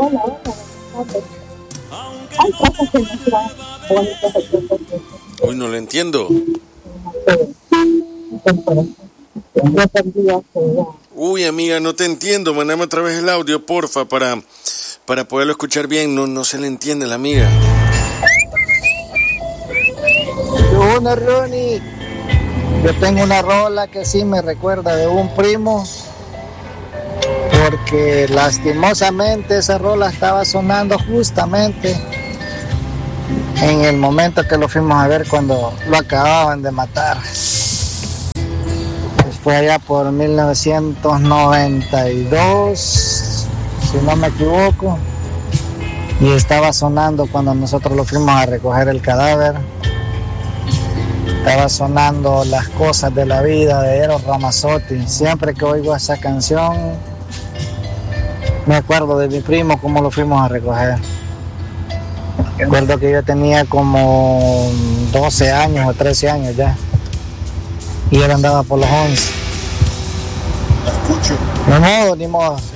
Hola, hola, buenas tardes. Hay cosas que no serán bonitas al 100%. Uy, no lo entiendo. Yo perdí hace ya. Uy, amiga, no te entiendo. Mándame otra vez el audio, porfa, para poderlo escuchar bien. No se le entiende la amiga. Una Ronnie, yo tengo una rola que sí me recuerda de un primo, porque lastimosamente esa rola estaba sonando justamente en el momento que lo fuimos a ver cuando lo acababan de matar. Fue allá por 1992, si no me equivoco, y estaba sonando cuando nosotros lo fuimos a recoger el cadáver. Estaba sonando Las cosas de la vida de Eros Ramazzotti. Siempre que oigo esa canción me acuerdo de mi primo, cómo lo fuimos a recoger. Recuerdo que yo tenía como 12 años o 13 años ya, y él andaba por los 11. Ni modo,